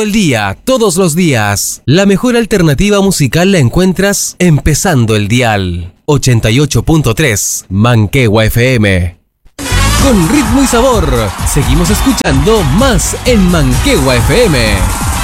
Todo el día, todos los días. La mejor alternativa musical la encuentras empezando el dial. 88.3 Manquehue FM. Con ritmo y sabor, seguimos escuchando más en Manquehue FM.